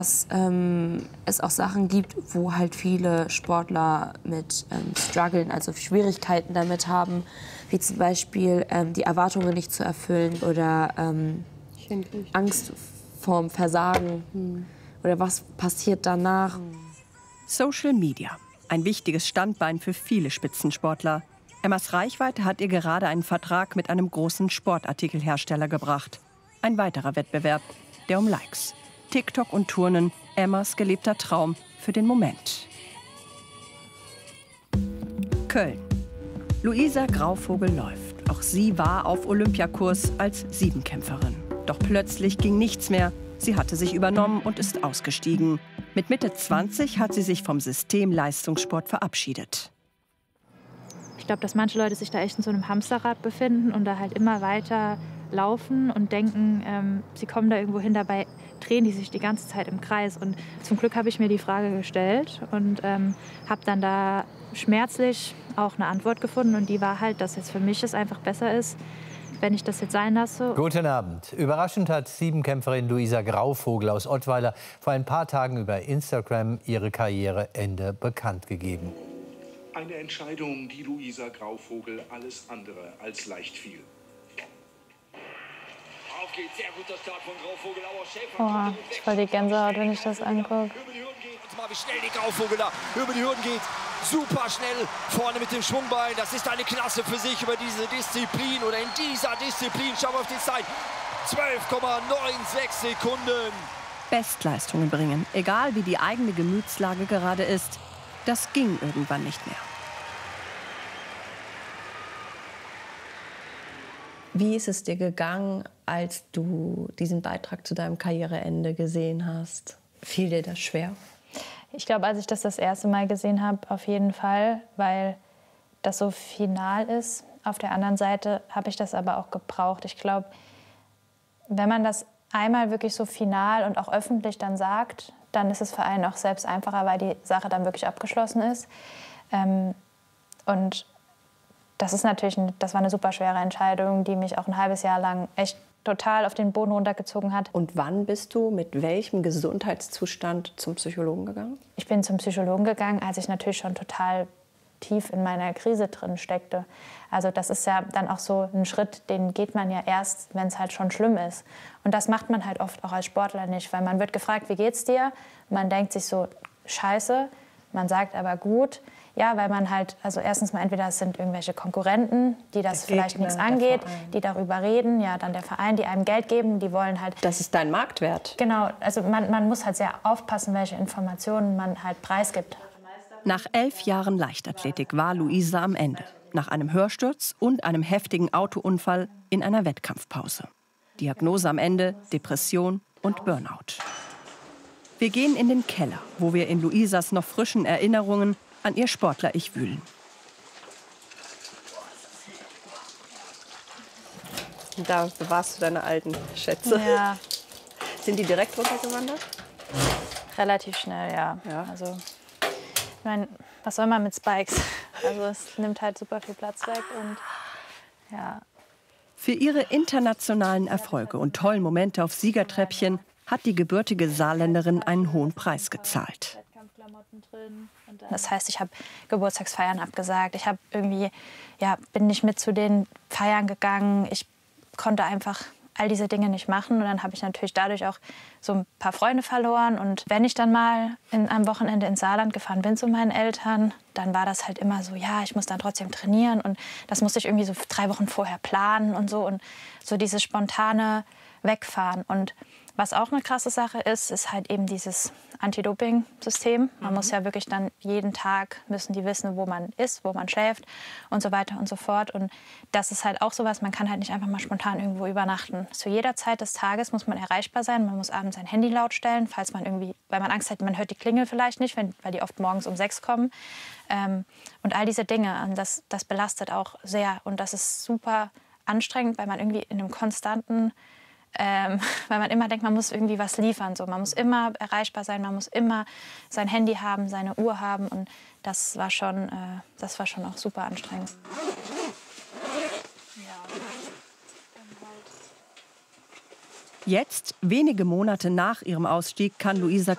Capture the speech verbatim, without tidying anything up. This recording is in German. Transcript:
Dass ähm, es auch Sachen gibt, wo halt viele Sportler mit ähm, strugglen, also Schwierigkeiten damit haben, wie zum Beispiel ähm, die Erwartungen nicht zu erfüllen oder ähm, Angst vorm Versagen hm. oder was passiert danach. Social Media, ein wichtiges Standbein für viele Spitzensportler. Emmas Reichweite hat ihr gerade einen Vertrag mit einem großen Sportartikelhersteller gebracht. Ein weiterer Wettbewerb, der um Likes. TikTok und Turnen, Emmas gelebter Traum für den Moment. Köln. Luisa Grauvogel läuft. Auch sie war auf Olympiakurs als Siebenkämpferin. Doch plötzlich ging nichts mehr. Sie hatte sich übernommen und ist ausgestiegen. Mit Mitte zwanzig hat sie sich vom System Leistungssport verabschiedet. Ich glaube, dass manche Leute sich da echt in so einem Hamsterrad befinden und da halt immer weiter laufen und denken, ähm, sie kommen da irgendwo hin. Dabei drehen die sich die ganze Zeit im Kreis. Und zum Glück habe ich mir die Frage gestellt und ähm, habe dann da schmerzlich auch eine Antwort gefunden. Und die war halt, dass jetzt für mich es einfach besser ist, wenn ich das jetzt sein lasse. Guten Abend. Überraschend hat Siebenkämpferin Luisa Grauvogel aus Ottweiler vor ein paar Tagen über Instagram ihre Karriereende bekannt gegeben. Eine Entscheidung, die Luisa Grauvogel alles andere als leicht fiel. Auf geht's, sehr guter Start von Grauvogel. Oh, ich voll die Gänsehaut, wenn ich das angucke. Mal, wie schnell die Grauvogel da über die Hürden geht. Super schnell vorne mit dem Schwungbein. Das ist eine Klasse für sich über diese Disziplin oder in dieser Disziplin. Schauen wir auf die Zeit. zwölf Komma sechsundneunzig Sekunden. Bestleistungen bringen, egal wie die eigene Gemütslage gerade ist. Das ging irgendwann nicht mehr. Wie ist es dir gegangen, als du diesen Beitrag zu deinem Karriereende gesehen hast? Fiel dir das schwer? Ich glaube, als ich das das erste Mal gesehen habe, auf jeden Fall, weil das so final ist. Auf der anderen Seite habe ich das aber auch gebraucht. Ich glaube, wenn man das einmal wirklich so final und auch öffentlich dann sagt, dann ist es für einen auch selbst einfacher, weil die Sache dann wirklich abgeschlossen ist. Ähm, und das ist natürlich, ein, das war eine super schwere Entscheidung, die mich auch ein halbes Jahr lang echt total auf den Boden runtergezogen hat. Und wann bist du mit welchem Gesundheitszustand zum Psychologen gegangen? Ich bin zum Psychologen gegangen, als ich natürlich schon total tief in meiner Krise drin steckte. Also das ist ja dann auch so ein Schritt, den geht man ja erst, wenn es halt schon schlimm ist. Und das macht man halt oft auch als Sportler nicht, weil man wird gefragt, wie geht's dir? Man denkt sich so, scheiße, man sagt aber gut. Ja, weil man halt, also erstens mal entweder es sind irgendwelche Konkurrenten, die das Der vielleicht Gegner, nichts der angeht, Verein. die darüber reden, ja, dann der Verein, die einem Geld geben, die wollen halt... Das ist dein Marktwert. Genau, also man, man muss halt sehr aufpassen, welche Informationen man halt preisgibt. Nach elf Jahren Leichtathletik war Luisa am Ende. Nach einem Hörsturz und einem heftigen Autounfall in einer Wettkampfpause. Diagnose am Ende, Depression und Burnout. Wir gehen in den Keller, wo wir in Luisas noch frischen Erinnerungen an ihr Sportler-Ich wühlen. Da bewahrst du deine alten Schätze. Ja. Sind die direkt runtergewandert? Relativ schnell, ja. Ja. Also, ich meine, was soll man mit Spikes? Also es nimmt halt super viel Platz weg und ja. Für ihre internationalen Erfolge und tollen Momente auf Siegertreppchen hat die gebürtige Saarländerin einen hohen Preis gezahlt. Das heißt, ich habe Geburtstagsfeiern abgesagt. Ich habe irgendwie, ja, bin nicht mit zu den Feiern gegangen. Ich konnte einfach all diese Dinge nicht machen. Und dann habe ich natürlich dadurch auch so ein paar Freunde verloren. Und wenn ich dann mal in, am Wochenende ins Saarland gefahren bin zu meinen Eltern, dann war das halt immer so, ja, ich muss dann trotzdem trainieren. Und das musste ich irgendwie so drei Wochen vorher planen und so. Und so dieses spontane Wegfahren. Und was auch eine krasse Sache ist, ist halt eben dieses Anti-Doping-System. Man mhm. muss ja wirklich dann jeden Tag, müssen die wissen, wo man ist, wo man schläft und so weiter und so fort. Und das ist halt auch sowas, man kann halt nicht einfach mal spontan irgendwo übernachten. Zu jeder Zeit des Tages muss man erreichbar sein. Man muss abends sein Handy laut stellen, falls man irgendwie, weil man Angst hat, man hört die Klingel vielleicht nicht, wenn, weil die oft morgens um sechs kommen. Ähm, und all diese Dinge, und das, das belastet auch sehr. Und das ist super anstrengend, weil man irgendwie in einem konstanten Ähm, weil man immer denkt, man muss irgendwie was liefern. So. Man muss immer erreichbar sein, man muss immer sein Handy haben, seine Uhr haben. Und das war schon, äh, das war schon auch super anstrengend. Jetzt, wenige Monate nach ihrem Ausstieg, kann Luisa